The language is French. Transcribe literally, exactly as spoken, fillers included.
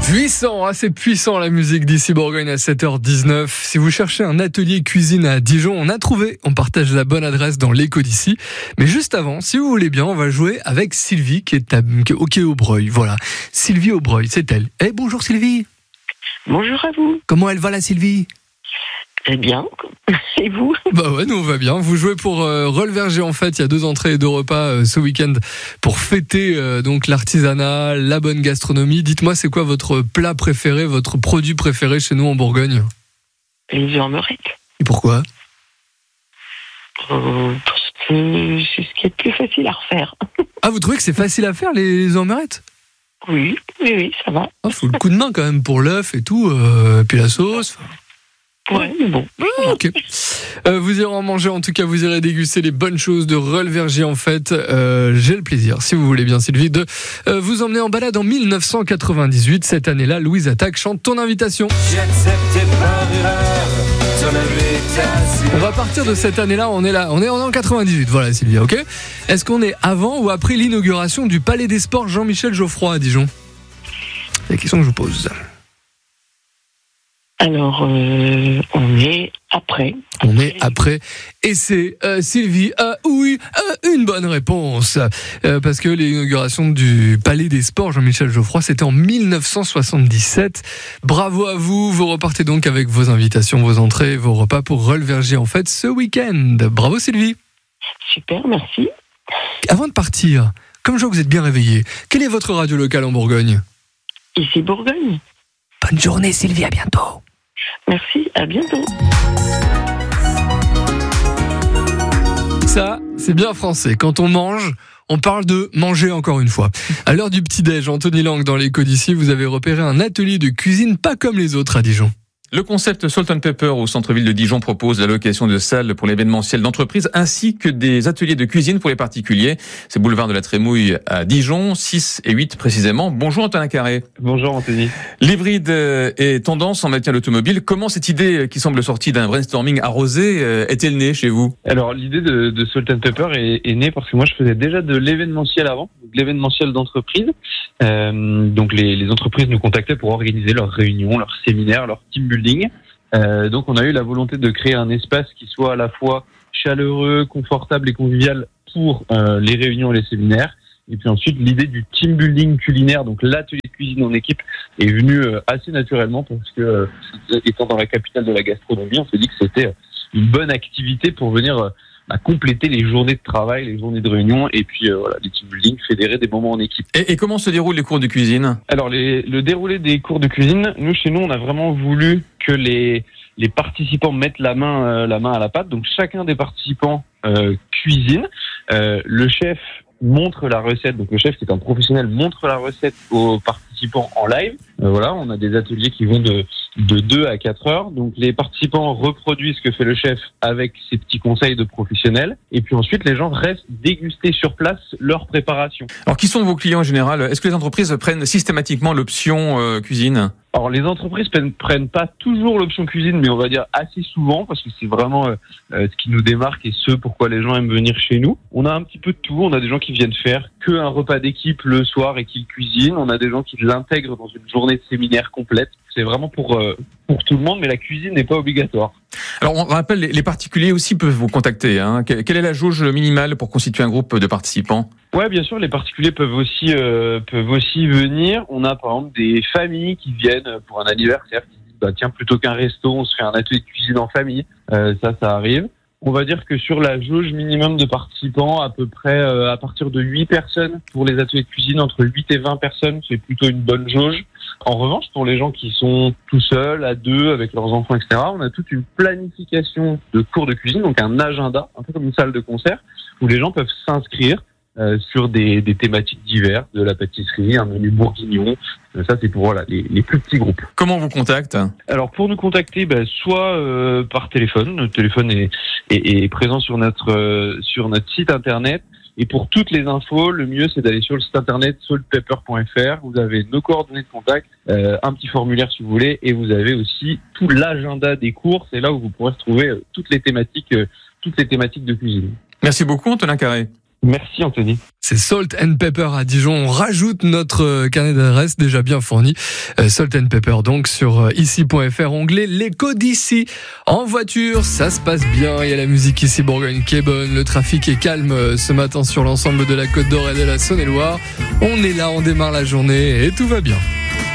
Puissant, assez puissant la musique d'ici Bourgogne à sept heures dix-neuf. Si vous cherchez un atelier cuisine à Dijon, on a trouvé. On partage la bonne adresse dans l'écho d'ici. Mais juste avant, si vous voulez bien, on va jouer avec Sylvie qui est, à, qui est au Quai Aubreuil. Voilà, Sylvie Aubreuil, c'est elle. Eh bonjour Sylvie. Bonjour à vous. Comment elle va la Sylvie ? Eh bien, et vous ? Bah ouais, nous on va bien. Vous jouez pour euh, Rolverger en fait. Il y a deux entrées et deux repas euh, ce week-end pour fêter euh, donc l'artisanat, la bonne gastronomie. Dites-moi, c'est quoi votre plat préféré, votre produit préféré chez nous en Bourgogne ? Les ormerettes. Et pourquoi ? euh, Parce que c'est ce qui est le plus facile à refaire. Ah, vous trouvez que c'est facile à faire les ormerettes ? Oui, oui, oui, ça va. Ah, faut le coup de main quand même pour l'œuf et tout, euh, puis la sauce. Ouais, mais bon. Ah, ok. Euh, vous irez en manger, en tout cas, vous irez déguster les bonnes choses de Rolverger en fait. Euh, j'ai le plaisir, si vous voulez bien, Sylvie, de euh, vous emmener en balade en dix-neuf cent quatre-vingt-dix-huit. Cette année-là, Louise Attaque chante Ton Invitation. On va partir de cette année-là, on est là, on est en quatre-vingt-dix-huit, voilà Sylvie, ok ? Est-ce qu'on est avant ou après l'inauguration du Palais des Sports Jean-Michel Geoffroy à Dijon ? C'est la question que je vous pose. Alors, euh, on est après. On est après. Et c'est euh, Sylvie, euh, oui, euh, une bonne réponse. Euh, parce que l'inauguration du Palais des Sports Jean-Michel Geoffroy, c'était en dix-neuf cent soixante-dix-sept. Bravo à vous. Vous repartez donc avec vos invitations, vos entrées, vos repas pour Rolverger en fait ce week-end. Bravo Sylvie. Super, merci. Avant de partir, comme je vois que vous êtes bien réveillé, quelle est votre radio locale en Bourgogne ? Ici Bourgogne. Bonne journée Sylvie, à bientôt. Merci, à bientôt. Ça, c'est bien français. Quand on mange, on parle de manger encore une fois. À l'heure du petit-déj, Anthony Lang dans l'écho d'ici, vous avez repéré un atelier de cuisine pas comme les autres à Dijon. Le concept Salt and Pepper au centre-ville de Dijon propose la location de salles pour l'événementiel d'entreprise ainsi que des ateliers de cuisine pour les particuliers. C'est boulevard de la Trémouille à Dijon, six et huit précisément. Bonjour Antonin Carré. Bonjour Anthony. L'hybride est tendance en matière d'automobile. Comment cette idée qui semble sortie d'un brainstorming arrosé est-elle née chez vous ? Alors l'idée de, de Salt and Pepper est, est née parce que moi je faisais déjà de l'événementiel avant, donc l'événementiel d'entreprise. Euh, donc les, les entreprises nous contactaient pour organiser leurs réunions, leurs séminaires, leurs team building. Euh, donc on a eu la volonté de créer un espace qui soit à la fois chaleureux, confortable et convivial pour euh, les réunions et les séminaires. Et puis ensuite l'idée du team building culinaire, donc l'atelier de cuisine en équipe, est venue euh, assez naturellement parce que euh, étant dans la capitale de la gastronomie, on s'est dit que c'était une bonne activité pour venir euh, à compléter les journées de travail, les journées de réunion et puis euh, voilà, les team building, fédérer des moments en équipe. Et, et comment se déroulent les cours de cuisine ? Alors les, le déroulé des cours de cuisine, nous chez nous on a vraiment voulu que les les participants mettent la main euh, la main à la pâte. Donc chacun des participants euh, cuisine, euh, le chef montre la recette. Donc le chef qui est un professionnel montre la recette aux participants en live. Euh, voilà, on a des ateliers qui vont de de deux à quatre heures. Donc les participants reproduisent ce que fait le chef avec ses petits conseils de professionnels. Et puis ensuite, les gens restent déguster sur place leur préparation. Alors qui sont vos clients en général ? Est-ce que les entreprises prennent systématiquement l'option euh, cuisine ? Alors les entreprises ne prennent pas toujours l'option cuisine, mais on va dire assez souvent, parce que c'est vraiment euh, ce qui nous démarque et ce pourquoi les gens aiment venir chez nous. On a un petit peu de tout. On a des gens qui viennent faire que un repas d'équipe le soir et qui le cuisinent. On a des gens qui l'intègrent dans une journée de séminaire complète. C'est vraiment pour euh, pour tout le monde, mais la cuisine n'est pas obligatoire. Alors on rappelle, les particuliers aussi peuvent vous contacter. Hein. Quelle est la jauge minimale pour constituer un groupe de participants ? Ouais, bien sûr, les particuliers peuvent aussi euh, peuvent aussi venir. On a par exemple des familles qui viennent pour un anniversaire, qui disent bah tiens, plutôt qu'un resto, on se fait un atelier de cuisine en famille. Euh, ça, ça arrive. On va dire que sur la jauge minimum de participants, à peu près euh, à partir de huit personnes pour les ateliers de cuisine, entre huit et vingt personnes, c'est plutôt une bonne jauge. En revanche, pour les gens qui sont tout seuls, à deux, avec leurs enfants, et cetera, on a toute une planification de cours de cuisine, donc un agenda, un peu comme une salle de concert, où les gens peuvent s'inscrire euh, sur des, des thématiques diverses, de la pâtisserie, un menu bourguignon. Ça, c'est pour voilà, les, les plus petits groupes. Comment on vous contacte ? Alors, pour nous contacter, bah, soit euh, par téléphone. Notre téléphone est, est, est présent sur notre, euh, sur notre site internet. Et pour toutes les infos, le mieux, c'est d'aller sur le site internet salt pepper point f r. Vous avez nos coordonnées de contact, euh, un petit formulaire si vous voulez, et vous avez aussi tout l'agenda des cours. C'est là où vous pourrez retrouver euh, toutes les thématiques, euh, toutes les thématiques de cuisine. Merci beaucoup, Antonin Carré. Merci Anthony. C'est Salt and Pepper à Dijon. On rajoute notre carnet d'adresses déjà bien fourni. Euh, Salt and Pepper donc sur ici point f r, onglet l'écho d'ici. En voiture, ça se passe bien. Il y a la musique ici Bourgogne qui est bonne. Le trafic est calme ce matin sur l'ensemble de la Côte d'Or et de la Saône-et-Loire. On est là, on démarre la journée et tout va bien.